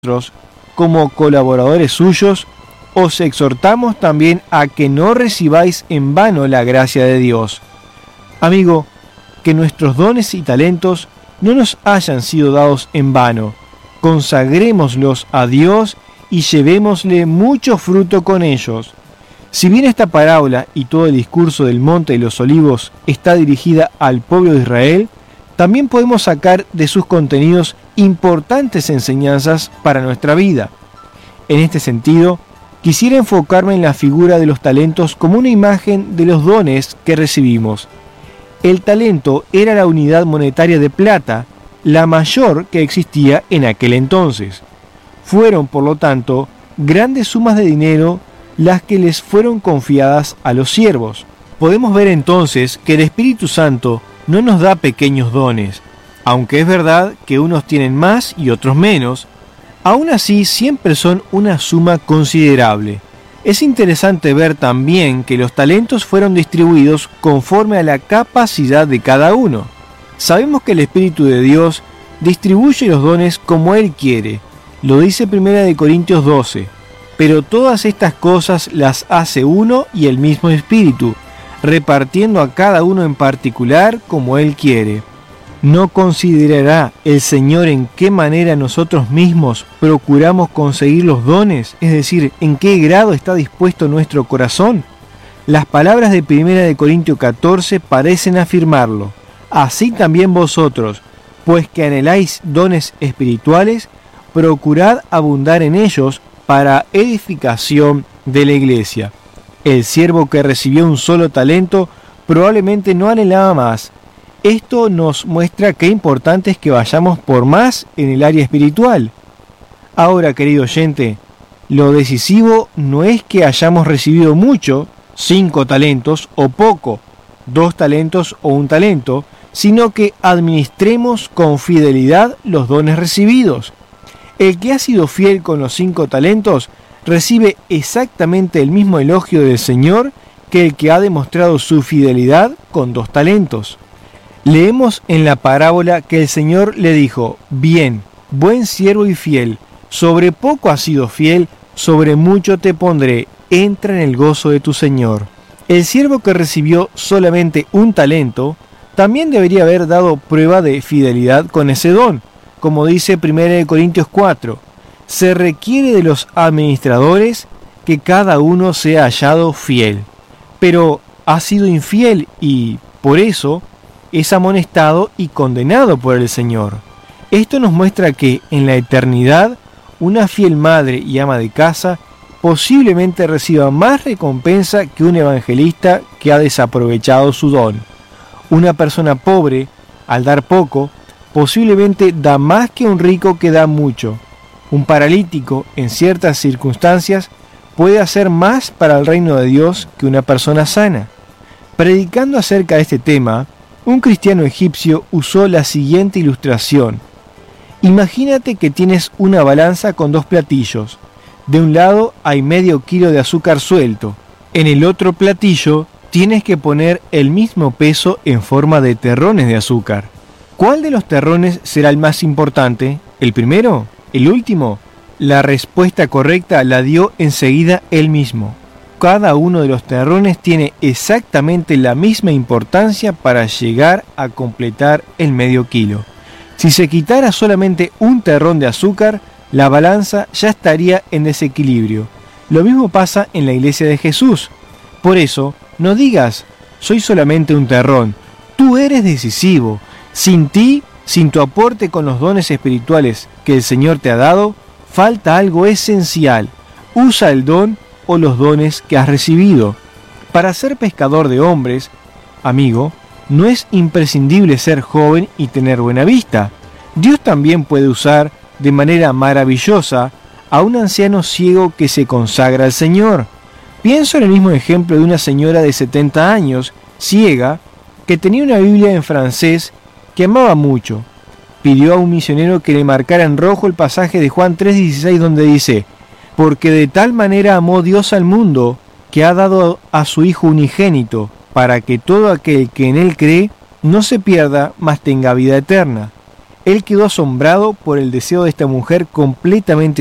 nosotros, como colaboradores suyos, os exhortamos también a que no recibáis en vano la gracia de Dios. Amigo, que nuestros dones y talentos no nos hayan sido dados en vano. Consagrémoslos a Dios y llevémosle mucho fruto con ellos. Si bien esta parábola y todo el discurso del Monte de los Olivos está dirigida al pueblo de Israel, también podemos sacar de sus contenidos importantes enseñanzas para nuestra vida. En este sentido, quisiera enfocarme en la figura de los talentos como una imagen de los dones que recibimos. El talento era la unidad monetaria de plata, la mayor que existía en aquel entonces. Fueron, por lo tanto, grandes sumas de dinero las que les fueron confiadas a los siervos. Podemos ver entonces que el Espíritu Santo no nos da pequeños dones, aunque es verdad que unos tienen más y otros menos, aún así siempre son una suma considerable. Es interesante ver también que los talentos fueron distribuidos conforme a la capacidad de cada uno. Sabemos que el Espíritu de Dios distribuye los dones como Él quiere, lo dice 1 Corintios 12, pero todas estas cosas las hace uno y el mismo Espíritu, repartiendo a cada uno en particular como Él quiere. ¿No considerará el Señor en qué manera nosotros mismos procuramos conseguir los dones? Es decir, ¿en qué grado está dispuesto nuestro corazón? Las palabras de 1 Corintios 14 parecen afirmarlo. Así también vosotros, pues que anheláis dones espirituales, procurad abundar en ellos para edificación de la iglesia. El siervo que recibió un solo talento probablemente no anhelaba más. Esto nos muestra qué importante es que vayamos por más en el área espiritual. Ahora, querido oyente, lo decisivo no es que hayamos recibido mucho, 5 talentos o poco, 2 talentos o 1 talento, sino que administremos con fidelidad los dones recibidos. El que ha sido fiel con los 5 talentos recibe exactamente el mismo elogio del Señor que el que ha demostrado su fidelidad con 2 talentos. Leemos en la parábola que el Señor le dijo: bien, buen siervo y fiel, sobre poco has sido fiel, sobre mucho te pondré, entra en el gozo de tu Señor. El siervo que recibió solamente 1 talento, también debería haber dado prueba de fidelidad con ese don, como dice 1 Corintios 4. Se requiere de los administradores que cada uno sea hallado fiel, pero ha sido infiel y, por eso, es amonestado y condenado por el Señor. Esto nos muestra que en la eternidad una fiel madre y ama de casa posiblemente reciba más recompensa que un evangelista que ha desaprovechado su don. Una persona pobre, al dar poco, posiblemente da más que un rico que da mucho. Un paralítico, en ciertas circunstancias, puede hacer más para el reino de Dios que una persona sana. Predicando acerca de este tema, un cristiano egipcio usó la siguiente ilustración. Imagínate que tienes una balanza con 2 platillos. De un lado hay medio kilo de azúcar suelto. En el otro platillo tienes que poner el mismo peso en forma de terrones de azúcar. ¿Cuál de los terrones será el más importante? ¿El primero? ¿El último? La respuesta correcta la dio enseguida él mismo. Cada uno de los terrones tiene exactamente la misma importancia para llegar a completar el medio kilo. Si se quitara solamente 1 terrón de azúcar, la balanza ya estaría en desequilibrio. Lo mismo pasa en la iglesia de Jesús. Por eso, no digas, soy solamente un terrón. Tú eres decisivo. Sin ti, sin tu aporte con los dones espirituales que el Señor te ha dado, falta algo esencial. Usa el don o los dones que has recibido. Para ser pescador de hombres, amigo, no es imprescindible ser joven y tener buena vista. Dios también puede usar de manera maravillosa a un anciano ciego que se consagra al Señor. Pienso en el mismo ejemplo de una señora de 70 años, ciega, que tenía una Biblia en francés que amaba mucho. Pidió a un misionero que le marcara en rojo el pasaje de Juan 3:16 donde dice: porque de tal manera amó Dios al mundo, que ha dado a su Hijo unigénito, para que todo aquel que en él cree no se pierda, mas tenga vida eterna. Él quedó asombrado por el deseo de esta mujer completamente